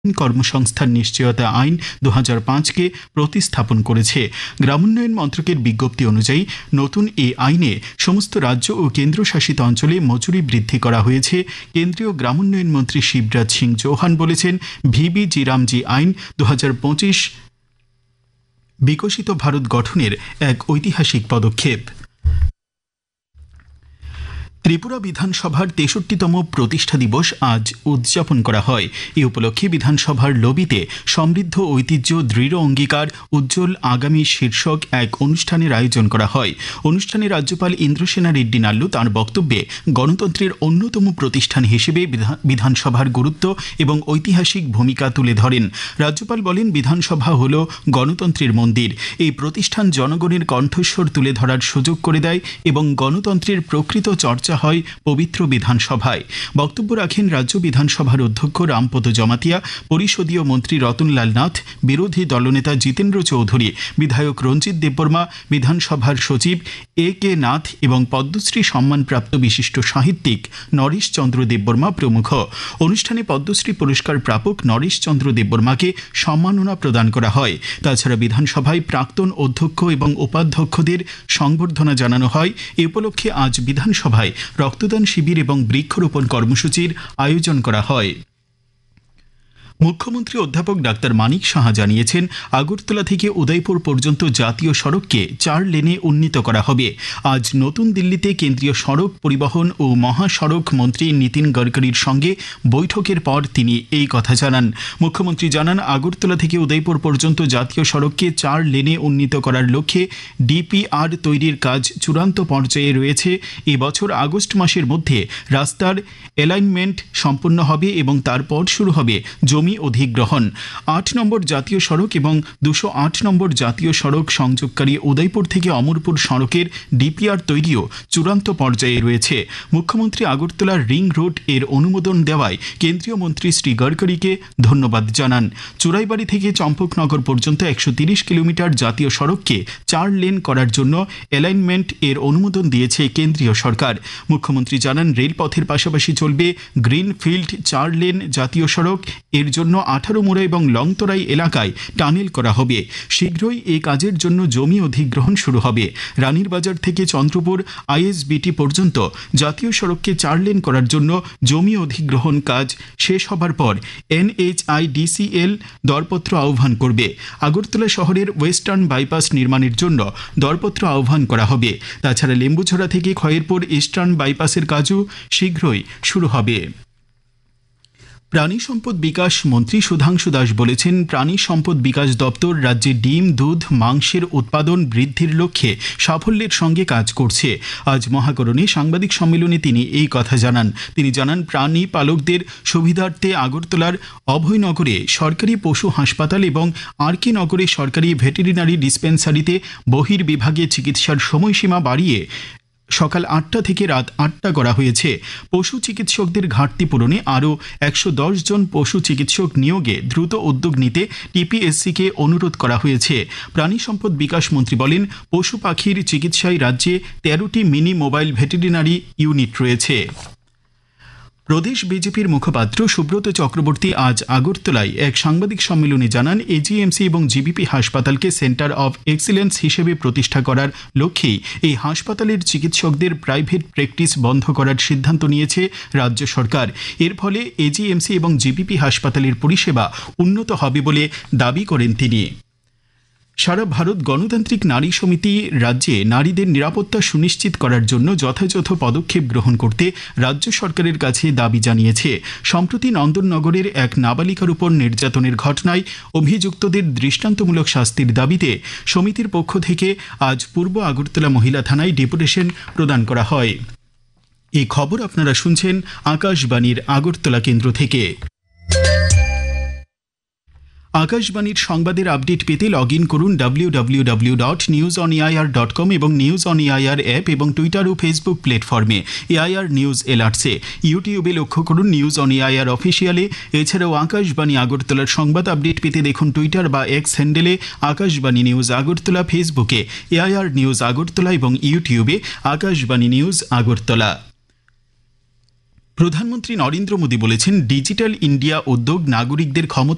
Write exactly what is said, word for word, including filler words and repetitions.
কর্মসংস্থান নিশ্চয়তা আইন দু হাজার পাঁচকে প্রতিস্থাপন করেছে। গ্রামোন্নয়ন মন্ত্রকের বিজ্ঞপ্তি অনুযায়ী নতুন এই আইনে সমস্ত রাজ্য ও কেন্দ্রশাসিত অঞ্চলে মজুরি বৃদ্ধি করা হয়েছে। কেন্দ্রীয় গ্রামোন্নয়ন মন্ত্রী শিবরাজ সিং চৌহান বলেছেন, ভিবি জি রামজি আইন দু হাজার পঁচিশ বিকশিত ভারত গঠনের এক ঐতিহাসিক পদক্ষেপ। ত্রিপুরা বিধানসভার তেষট্টিতম প্রতিষ্ঠা দিবস আজ উদযাপন করা হয়। এ উপলক্ষে বিধানসভার লবিতে সমৃদ্ধ ঐতিহ্য, দৃঢ় অঙ্গীকার, উজ্জ্বল আগামী শীর্ষক এক অনুষ্ঠানের আয়োজন করা হয়। অনুষ্ঠানে রাজ্যপাল ইন্দ্রসেনা রেড্ডি নাল্লু তাঁর বক্তব্যে গণতন্ত্রের অন্যতম প্রতিষ্ঠান হিসেবে বিধানসভার গুরুত্ব এবং ঐতিহাসিক ভূমিকা তুলে ধরেন। রাজ্যপাল বলেন, বিধানসভা হল গণতন্ত্রের মন্দির। এই প্রতিষ্ঠান জনগণের কণ্ঠস্বর তুলে ধরার সুযোগ করে দেয় এবং গণতন্ত্রের প্রকৃত চর্চা হয় পবিত্র বিধানসভায়। বক্তব্য রাখেন রাজ্য বিধানসভার অধ্যক্ষ রামপদ জমাতিয়া, পরিষদীয় মন্ত্রী রতনলাল নাথ, বিরোধী দলনেতা জিতেন্দ্র চৌধুরী, বিধায়ক রঞ্জিত দেববর্মা, বিধানসভার সচিব এ কে নাথ এবং পদ্মশ্রী সম্মানপ্রাপ্ত বিশিষ্ট সাহিত্যিক নরেশ চন্দ্র দেববর্মা প্রমুখ। অনুষ্ঠানে পদ্মশ্রী পুরস্কার প্রাপক নরেশ চন্দ্র দেববর্মাকে সম্মাননা প্রদান করা হয়। তাছাড়া বিধানসভায় প্রাক্তন অধ্যক্ষ এবং উপাধ্যক্ষদের সংবর্ধনা জানানো হয়। এ উপলক্ষে আজ বিধানসভায় রক্তদান শিবির এবং বৃক্ষরোপণ কর্মসূচির আয়োজন করা হয়। মুখ্যমন্ত্রী অধ্যাপক ডাক্তার মানিক সাহা জানিয়েছেন, আগরতলা থেকে উদয়পুর পর্যন্ত জাতীয় সড়ককে চার লেনে উন্নীত করা হবে। আজ নতুন দিল্লিতে কেন্দ্রীয় সড়ক পরিবহন ও মহাসড়ক মন্ত্রী নীতিন গডকরির সঙ্গে বৈঠকের পর তিনি এই কথা জানান। মুখ্যমন্ত্রী জানান, আগরতলা থেকে উদয়পুর পর্যন্ত জাতীয় সড়ককে চার লেনে উন্নীত করার লক্ষ্যে ডিপিআর তৈরির কাজ চূড়ান্ত পর্যায়ে রয়েছে। এবছর আগস্ট মাসের মধ্যে রাস্তার অ্যালাইনমেন্ট সম্পন্ন হবে এবং তারপর শুরু হবে জমি অধিগ্রহণ। আট নম্বর জাতীয় সড়ক এবং দুশো আট নম্বর জাতীয় সড়ক সংযোগকারী উদয়পুর থেকে অমরপুর সড়কের ডিপিআর তৈরিও চূড়ান্ত পর্যায়ে রয়েছে। মুখ্যমন্ত্রী আগরতলার রিং রোড এর অনুমোদন দেওয়ায় কেন্দ্রীয় মন্ত্রী শ্রী গডকরিকে ধন্যবাদ জানান। চুরাইবাড়ি থেকে চম্পকনগর পর্যন্ত একশো তিরিশ কিলোমিটার জাতীয় সড়ককে চার লেন করার জন্য অ্যালাইনমেন্ট এর অনুমোদন দিয়েছে কেন্দ্রীয় সরকার। মুখ্যমন্ত্রী জানান, রেলপথের পাশাপাশি চলবে গ্রিনফিল্ড চার লেন জাতীয় সড়ক। এর জন্য আঠারো মোড়া এবং লংতরাই এলাকায় টানেল করা হবে। শীঘ্রই এই কাজের জন্য জমি অধিগ্রহণ শুরু হবে। রানীরবাজার থেকে চন্দ্রপুর আইএসবিটি পর্যন্ত জাতীয় সড়ককে চার লেন করার জন্য জমি অধিগ্রহণ কাজ শেষ হবার পর এনএইচআইডিসিএল দরপত্র আহ্বান করবে। আগরতলা শহরের ওয়েস্টার্ন বাইপাস নির্মাণের জন্য দরপত্র আহ্বান করা হবে। তাছাড়া লেম্বুছড়া থেকে খয়েরপুর ইস্টার্ন বাইপাসের কাজও শীঘ্রই শুরু হবে। প্রাণী সম্পদ বিকাশ মন্ত্রী সুধাংশু দাস বলেছেন, প্রাণী সম্পদ বিকাশ দপ্তর রাজ্যে ডিম, দুধ, মাংসের উৎপাদন বৃদ্ধির লক্ষ্যে সাফল্যের সঙ্গে কাজ করছে। আজ মহাকরণে সাংবাদিক সম্মেলনে তিনি এই কথা জানান। তিনি জানান, প্রাণী পালকদের সুবিধার্থে আগরতলার অভয়নগরে সরকারি পশু হাসপাতাল এবং আর কে নগরে সরকারি ভেটেরিনারি ডিসপেন্সারিতে বহির্বিভাগে চিকিৎসার সময়সীমা বাড়িয়ে সকাল আটটা থেকে রাত আটটা করা হয়েছে। পশু চিকিৎসকদের ঘাটতি পূরণে আরও একশো দশ জন পশু চিকিৎসক নিয়োগে দ্রুত উদ্যোগ নিতে টিপিএসসিকে অনুরোধ করা হয়েছে। প্রাণী সম্পদ বিকাশ মন্ত্রী বলেন, পশু পাখির চিকিৎসায় রাজ্যে তেরোটি মিনি মোবাইল ভেটেরিনারি ইউনিট রয়েছে। প্রদেশ বিজেপির মুখপাত্র সুব্রত চক্রবর্তী আজ আগরতলায় এক সাংবাদিক সম্মেলনে জানান, এজিএমসি এবং জিবিপি হাসপাতালকে সেন্টার অব এক্সিলেন্স হিসেবে প্রতিষ্ঠা করার লক্ষ্যেই এই হাসপাতালের চিকিৎসকদের প্রাইভেট প্র্যাকটিস বন্ধ করার সিদ্ধান্ত নিয়েছে রাজ্য সরকার। এর ফলে এজিএমসি এবং জিবিপি হাসপাতালের পরিষেবা উন্নত হবে বলে দাবি করেন তিনি। সারা ভারত গণতান্ত্রিক নারী সমিতি রাজ্যে নারীদের নিরাপত্তা সুনিশ্চিত করার জন্য যথাযথ পদক্ষেপ গ্রহণ করতে রাজ্য সরকারের কাছে দাবি জানিয়েছে। সম্প্রতি নন্দননগরের এক নাবালিকার উপর নির্যাতনের ঘটনায় অভিযুক্তদের দৃষ্টান্তমূলক শাস্তির দাবিতে সমিতির পক্ষ থেকে আজ পূর্ব আগরতলা মহিলা থানায় ডেপুটেশন প্রদান করা হয়। এই খবর আপনারা শুনছেন আকাশবাণীর আগরতলা কেন্দ্র থেকে। আকাশবাণীর সংবাদের আপডেট পেতে লগ ইন করুন W W W dot news on AIR dot com এবং নিউজ অন এআইআর অ্যাপ এবং টুইটার ও ফেসবুক প্ল্যাটফর্মে এআইআর নিউজ এলার্টসে। ইউটিউবে লক্ষ্য করুন নিউজ অন এআইআর অফিসিয়ালে। এছাড়াও আকাশবাণী আগরতলার সংবাদ আপডেট পেতে দেখুন টুইটার বা এক্স হ্যান্ডেলে আকাশবাণী নিউজ আগরতলা, ফেসবুকে এআইআর নিউজ আগরতলা এবং ইউটিউবে আকাশবাণী নিউজ আগরতলা। প্রধানমন্ত্রী নরেন্দ্র মোদী বলেছেন, ডিজিটাল ইন্ডিয়া উদ্যোগ নাগরিকদের ক্ষমতা